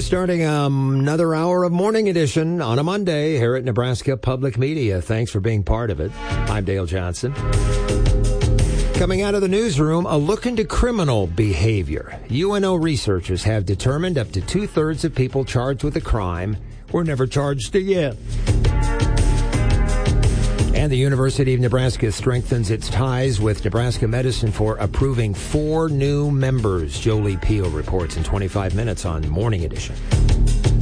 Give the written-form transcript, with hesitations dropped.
Starting another hour of Morning Edition on a Monday here at Nebraska Public Media. Thanks for being part of it. I'm Dale Johnson. Coming out of the newsroom, a look into criminal behavior. UNO researchers have determined up to 2/3 of people charged with a crime were never charged again. And the University of Nebraska strengthens its ties with Nebraska Medicine for approving 4 new members. Jolie Peel reports in 25 minutes on Morning Edition.